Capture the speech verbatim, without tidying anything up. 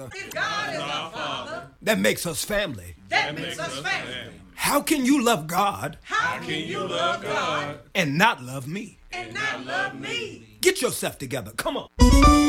God is our Father. That makes us family. That makes us family. How can you love God How can you love God and not love me? and not love me? Get yourself together. Come on.